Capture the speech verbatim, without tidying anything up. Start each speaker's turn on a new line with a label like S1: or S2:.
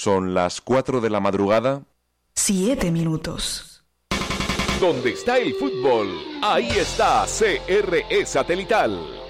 S1: Son las cuatro de la madrugada.
S2: Siete minutos.
S3: Donde está el fútbol, ahí está C R E Satelital.